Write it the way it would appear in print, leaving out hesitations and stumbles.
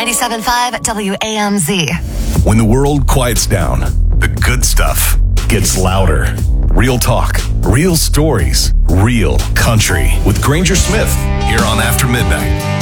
97.5 WAMZ. When the world quiets down, the good stuff gets louder. Real talk, real stories, real country with Granger Smith here on After Midnight.